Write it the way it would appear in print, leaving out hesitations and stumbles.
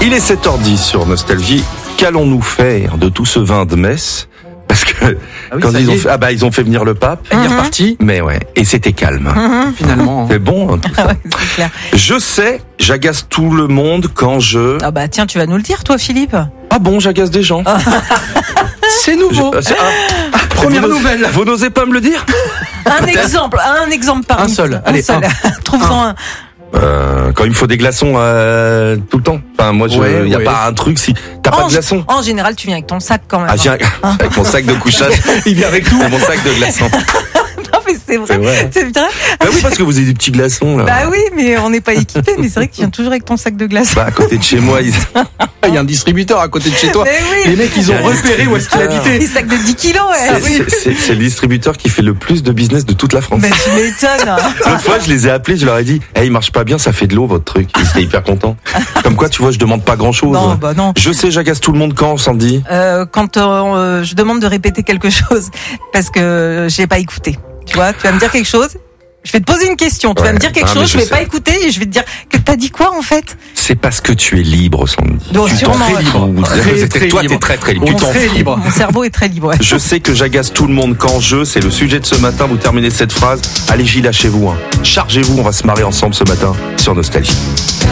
Il est 7h10 sur Nostalgie. Qu'allons-nous faire de tout ce vin de Metz? Parce que quand ils ont fait venir le pape, il est reparti. Mais ouais, et c'était calme. Finalement. C'est bon. Hein, tout ça. Ouais, c'est clair. Je sais, j'agace tout le monde quand je. Ah bah tiens, tu vas nous le dire, toi, Philippe. Ah bon, j'agace des gens. C'est nouveau. Première vous nouvelle. Vous n'osez pas me le dire? Un exemple parmi Un seul. Allez, Trouve-en un. Quand il me faut des glaçons tout le temps. Enfin, moi, il y a pas un truc si t'as pas de glaçons. En général, tu viens avec ton sac quand même. Ah, je viens avec mon sac de couchage. Il vient avec nous. Et mon sac de glaçons. Non, mais c'est vrai. C'est vrai. Bah oui, parce que vous avez des petits glaçons là. Bah oui, mais on n'est pas équipé. Mais c'est vrai que tu viens toujours avec ton sac de glace. Bah à côté de chez moi, Il y a un distributeur à côté de chez toi. Mais oui. Les mecs, ils ont repéré où est-ce qu'il habitait. Des sacs de 10 kilos, ouais. c'est le distributeur qui fait le plus de business de toute la France. Mais tu m'étonnes. L'autre fois, je les ai appelés, je leur ai dit, il marche pas bien, ça fait de l'eau votre truc. Ils étaient hyper contents. Comme quoi, tu vois, je demande pas grand chose. Non, bah non. Je sais, j'agace tout le monde quand, Sandy. Quand je demande de répéter quelque chose parce que j'ai pas écouté. Tu vois, tu vas me dire quelque chose. Je vais te poser une question. Tu vas me dire quelque chose, je vais pas écouter et je vais te dire que t'as dit quoi en fait? C'est parce que tu es libre, Sandy. Donc, sûrement, très libre. Toi, t'es très très libre. Tu t'en fais libre. Mon cerveau est très libre. Ouais. Je sais que j'agace tout le monde quand c'est le sujet de ce matin. Vous terminez cette phrase. Allez, Gilles, lâchez-vous. Chargez-vous, on va se marrer ensemble ce matin sur Nostalgie.